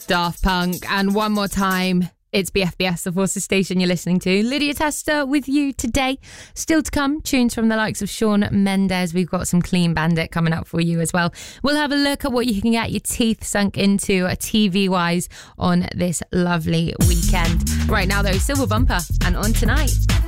Daft Punk. And one more time, it's BFBS, the Forces station you're listening to. Lydia Tester with you today. Still to come, tunes from the likes of Shawn Mendes. We've got some Clean Bandit coming up for you as well. We'll have a look at what you can get your teeth sunk into TV-wise on this lovely weekend. Right now, though, Silver Bumper and On Tonight.